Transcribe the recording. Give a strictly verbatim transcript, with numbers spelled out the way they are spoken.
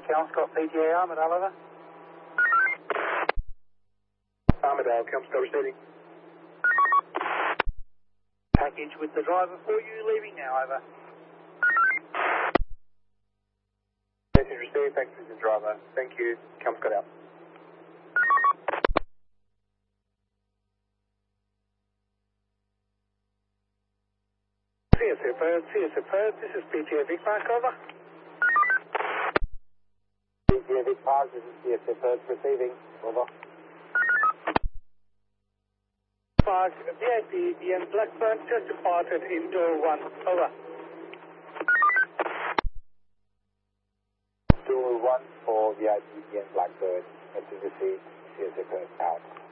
Kelmscott P T A Armadale, over. Armadale, Kelmscott receiving. Package with the driver for you, leaving now, over. Message received, thanks to the driver. Thank you, Kelmscott out. C S F Perth, C S F Perth, this is P T A Vic Park, over. P T A Vic Park, this is C S F Perth receiving, over. Park, V I P, Ian Blackburn, just departed in door one, over. Door one for V I P, Ian Blackburn, message received, C S F Perth out.